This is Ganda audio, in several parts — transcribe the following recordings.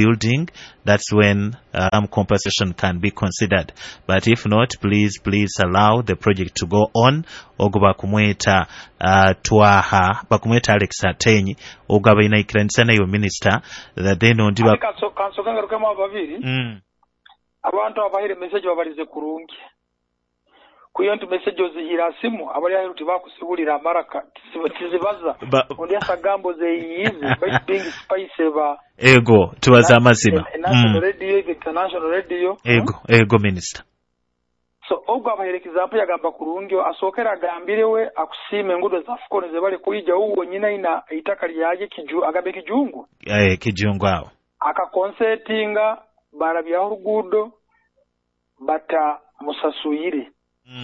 building, that's when compensation can be considered. But if not, please allow the project to go on. Ogo bakumweta bakumweta Alex Atenyi ogo abainayikiranisa nayo minister that then ondiba kansoganga rukema ababiri abantu abahire message babalize kurungi kuyo nti message ozihira simu abali aho tibakusibulira amaraka tizibaza ondi asagambo zeyizi by being spice ba ego tubaza amazima national radio international radio ego minister. So ogwa abaherekeza apo yagamba kurungi asokera agambirewe akusime ngudo za fukone ze bali kuyija uwo nyina ina itaka lyaje agambe kijungu kijungu awo aka concertinga barabya urugudo bata musasuyire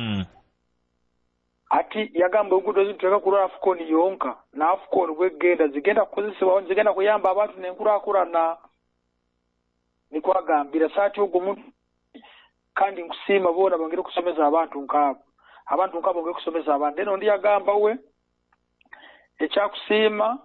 ati yagamba ugudo ziteka kurara afukoni yonka na afukoni gwegenda zigenda kukozesebwa zigenda kuyamba abantu nenkurakurana niko agambira sati ugo muntu kandi nkusima bona bangire kusomeza abantu nkabo bangire kusomeza abantu eno ndi yagamba we ekyakusima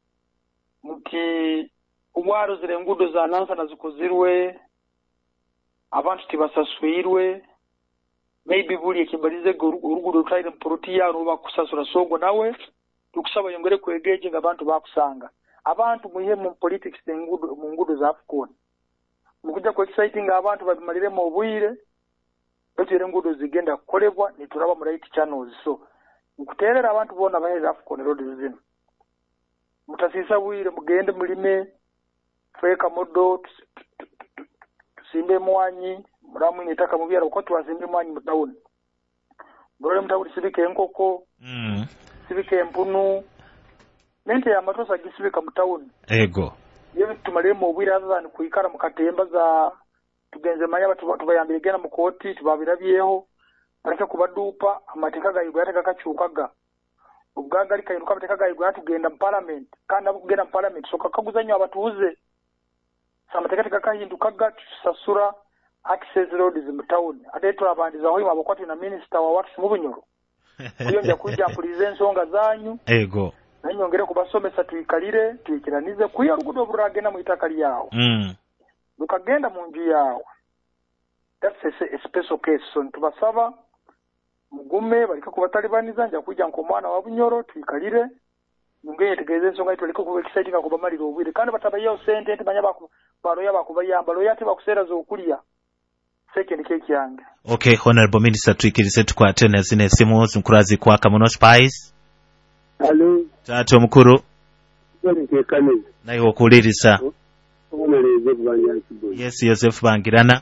muti ubwaro zire ngudo za nansa nazikozirwe abantu tibasaswirwe maybe buli ekibalize urugudo twaire mporoti yaro bakusasura songo nawe tukusaba yongere kwegeje ngabantu bakusanga abantu muye mu politics mu ngudo za afukoni mukujja ku exciting abantu babimalire mu obwire batire ngudo zigenda kukolebwa nituraba mu right channels so mukuterera abantu bona baheza afukoni road zino mutasisa bwire mugende mulime feka modo tusimbe mwanyi muramu nitaka mubyara uko twasimbe mwanyi mu town bore mtawuri sibike enkoko sibike empunu nente ya matosa gisibika mu town ego yewe tumalemo obwira azana kuikara mukatemba za tugenze manya tubayambire gena mu koti tubabirabyeho bareke kubadupa amateka gayigwa yateka kacukaga ubwaga ari kayiruka amateka gayigwa tugenda mu parliament kandi abugenda mu parliament soka kaguzanyo abatuuze samateka tekahindukaga sasura access roads mu town adeto abandiza hoyi abakwati na minister wa works mu Bunyoro kuyo nja kujja presence onga zanyu ego nanyongere kubasomesa tuikalire tuikiranize kuyo rugudo buragena mu itakali yawo lukagenda mu nju yawo that's a special case so tubasaba mugume balika kubatalibaniza nja kujja nkomwana wa Bunyoro tuikalire ngeye tegeze nsonga itoliko ku exciting akubamalira obwire kandi batabayo sente ntibanya baroya bakubayamba loya tibakusera zo okuliya second cake yange. Okay, honorable minister tuikirize tukwate na zine simu zinkurazi kwa Kamuno Spice. Hello. Tato mukuru. Ntekane. Nayo okulirisa. Omulereze bwanya kibo. Yes, Joseph Bangirana.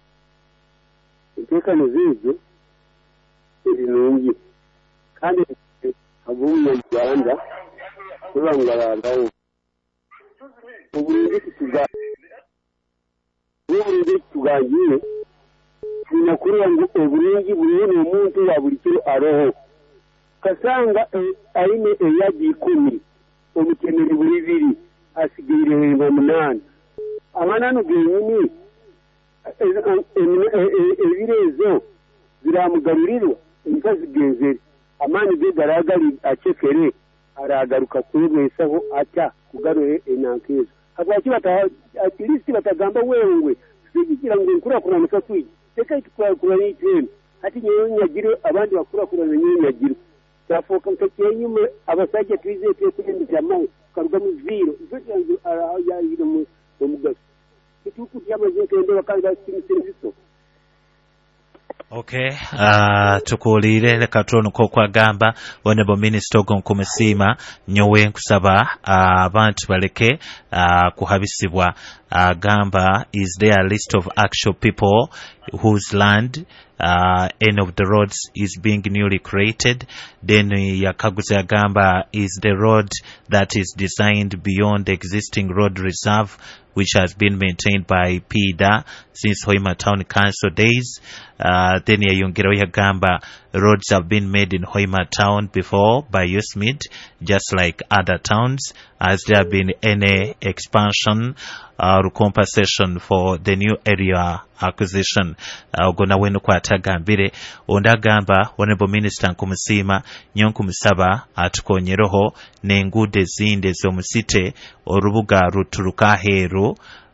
Ntekane zizo. Ebinungi. Kandi abumwe Rwanda. Kubangara ndawo. Ubungi tugangiye. Ninakuru yangu oburingi buri n'omuntu wa buli kiro aroho kasanga aine eyaji 10 omukeneri buri biri asigire 8 amanano genyini ebirezo ziramugarurirwa inkazi genzeri amani ge garagali acekere aragaruka kwebwesaho acha kugaruye enankezo abaki atilisi batagamba wewe sigira ngo nkura kunamuka kwiji teka tukura yitene ati nyewe nyagire abandi bakura nyewe nyagire tafoka nkakenyume abasajja twize tekende jamai karuga mu zero izo ya yiro mu mugaso tuku yamaze kende bakanga service. Okay, tukulire leka tuno ko kwagamba honorable minister gonkumesima nyowe nkusaba abantu baleke kuhabisibwa gamba is there a list of actual people whose land end of the roads is being newly created, then yakaguza gamba is the road that is designed beyond the existing road reserve which has been maintained by PIDA since Hoima Town Council days. Then yayongeraho yagamba roads have been made in Hoima Town before by USMID, just like other towns. Has there been any expansion or compensation for the new area acquisition? Ogona wenu kwa tagambire ondagamba honorable minister nkumusima nyonkumusaba atukonyeroho n'enguudo ezindi ez'omusite orubuga ruturuka heru